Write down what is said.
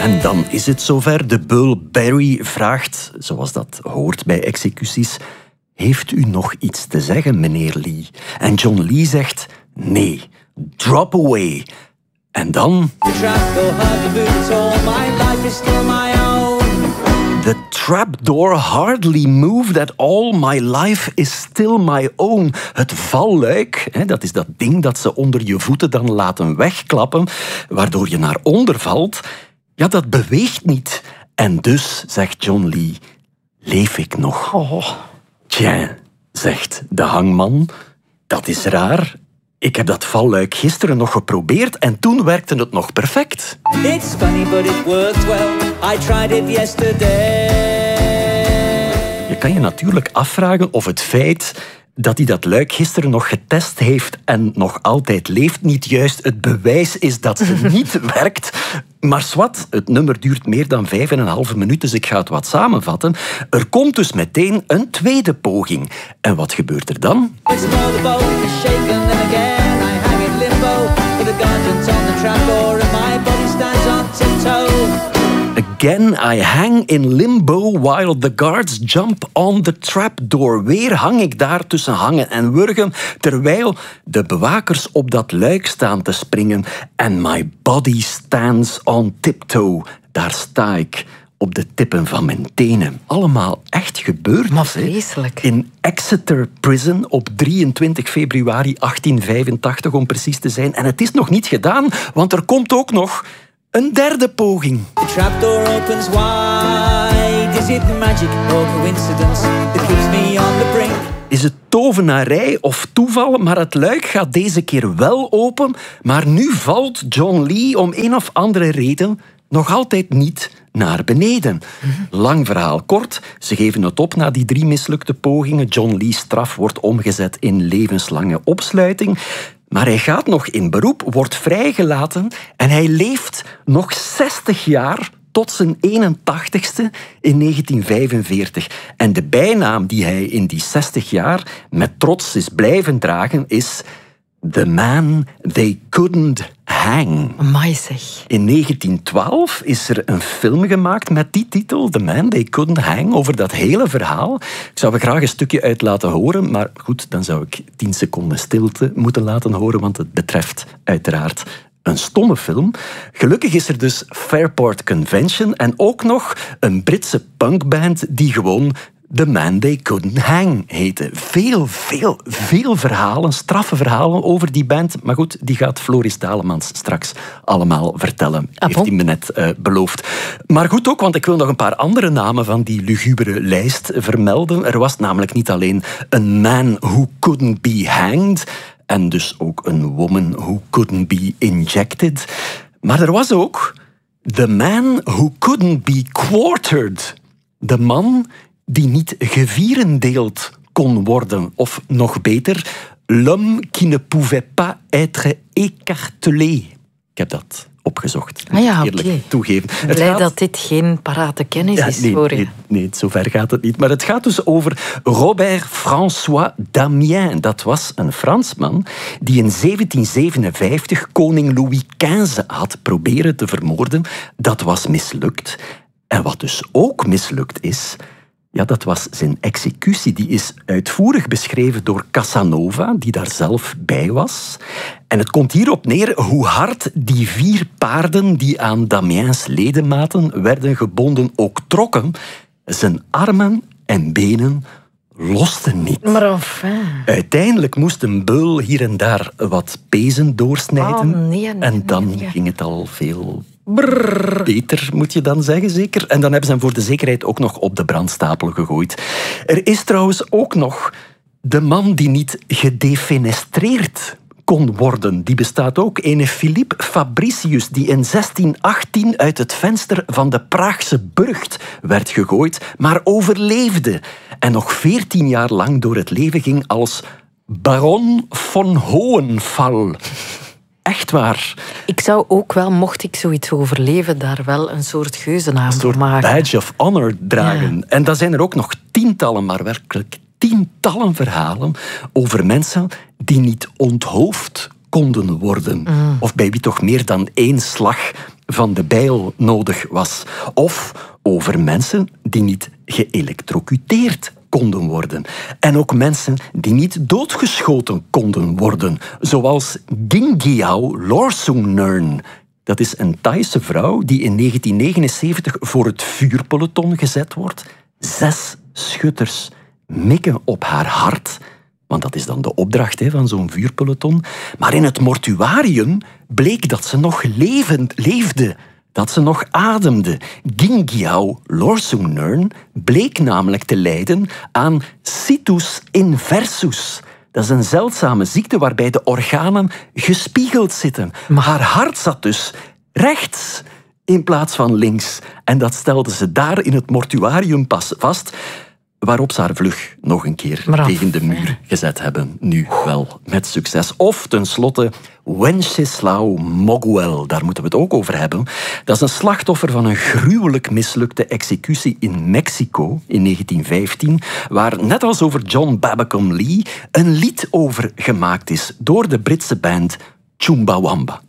En dan is het zover. De beul Barry vraagt, zoals dat hoort bij executies, heeft u nog iets te zeggen, meneer Lee? En John Lee zegt, nee, drop away. En dan... The trapdoor hardly moved that all my life is still my own. Het valluik, dat is dat ding dat ze onder je voeten dan laten wegklappen, waardoor je naar onder valt, ja, dat beweegt niet. En dus, zegt John Lee, leef ik nog? Oh. Tja, zegt de hangman, dat is raar. Ik heb dat valluik gisteren nog geprobeerd en toen werkte het nog perfect. It's funny, but it worked well. I tried it yesterday. Je kan je natuurlijk afvragen of het feit dat hij dat luik gisteren nog getest heeft en nog altijd leeft, niet juist het bewijs is dat het niet werkt. Maar zwart, het nummer duurt meer dan 5,5 minuten, dus ik ga het wat samenvatten. Er komt dus meteen een tweede poging. En wat gebeurt er dan? Again, I hang in limbo while the guards jump on the trapdoor. Weer hang ik daar tussen hangen en wurgen, terwijl de bewakers op dat luik staan te springen. And my body stands on tiptoe. Daar sta ik op de tippen van mijn tenen. Allemaal echt gebeurd. Maar vreselijk. In Exeter Prison op 23 februari 1885, om precies te zijn. En het is nog niet gedaan, want er komt ook nog een derde poging. The trapdoor opens wide. Is it magic or coincidence that keeps me on the brink? Is het tovenarij of toeval, maar het luik gaat deze keer wel open. Maar nu valt John Lee om een of andere reden nog altijd niet naar beneden. Lang verhaal kort, ze geven het op na die 3 mislukte pogingen. John Lee's straf wordt omgezet in levenslange opsluiting. Maar hij gaat nog in beroep, wordt vrijgelaten en hij leeft nog 60 jaar tot zijn 81ste in 1945. En de bijnaam die hij in die 60 jaar met trots is blijven dragen is The Man They Couldn't Hang. Amai zeg. In 1912 is er een film gemaakt met die titel, The Man They Couldn't Hang, over dat hele verhaal. Ik zou er graag een stukje uit laten horen, maar goed, dan zou ik 10 seconden stilte moeten laten horen, want het betreft uiteraard een stomme film. Gelukkig is er dus Fairport Convention en ook nog een Britse punkband die gewoon The Man They Couldn't Hang heette. Veel verhalen, straffe verhalen over die band. Maar goed, die gaat Floris Dalemans straks allemaal vertellen. Heeft hij me net beloofd. Maar goed ook, want ik wil nog een paar andere namen van die lugubere lijst vermelden. Er was namelijk niet alleen een man who couldn't be hanged en dus ook een woman who couldn't be injected. Maar er was ook the man who couldn't be quartered. De man die niet gevierendeeld kon worden. Of nog beter, l'homme qui ne pouvait pas être écartelé. Ik heb dat opgezocht. Ah ja, eerlijk toegeven. Blij dat dit geen parate kennis is voor je. Nee, zover gaat het niet. Maar het gaat dus over Robert François Damiens. Dat was een Fransman die in 1757 koning Louis XV had proberen te vermoorden. Dat was mislukt. En wat dus ook mislukt is, ja, dat was zijn executie. Die is uitvoerig beschreven door Casanova, die daar zelf bij was. En het komt hierop neer hoe hard die 4 paarden die aan Damiens ledematen werden gebonden ook trokken. Zijn armen en benen losten niet. Maar enfin. Uiteindelijk moest een beul hier en daar wat pezen doorsnijden. En dan ging het al veel beter, moet je dan zeggen, zeker. En dan hebben ze hem voor de zekerheid ook nog op de brandstapel gegooid. Er is trouwens ook nog de man die niet gedefenestreerd kon worden. Die bestaat ook. Ene Philippe Fabricius, die in 1618 uit het venster van de Praagse burcht werd gegooid, maar overleefde. En nog 14 jaar lang door het leven ging als baron von Hohenfall. Echt waar. Ik zou ook wel, mocht ik zoiets overleven, daar wel een soort geuzennaam voor maken. Een soort badge of honor dragen. Ja. En dan zijn er ook nog tientallen, maar werkelijk tientallen verhalen over mensen die niet onthoofd konden worden. Of bij wie toch meer dan 1 slag van de bijl nodig was. Of over mensen die niet geëlektrocuteerd konden worden. En ook mensen die niet doodgeschoten konden worden. Zoals Gingyao Lorsungnern. Dat is een Thaise vrouw die in 1979 voor het vuurpeloton gezet wordt. 6 schutters mikken op haar hart. Want dat is dan de opdracht van zo'n vuurpeloton. Maar in het mortuarium bleek dat ze nog leefde. Dat ze nog ademde. Gingyao Lorsungnern bleek namelijk te lijden aan situs inversus. Dat is een zeldzame ziekte waarbij de organen gespiegeld zitten. Maar haar hart zat dus rechts in plaats van links. En dat stelde ze daar in het mortuarium pas vast, waarop ze haar vlug nog een keer tegen de muur gezet hebben. Nu wel met succes. Of tenslotte Wenceslao Moguel, daar moeten we het ook over hebben. Dat is een slachtoffer van een gruwelijk mislukte executie in Mexico in 1915, waar net als over John Babacom Lee een lied over gemaakt is door de Britse band Chumbawamba.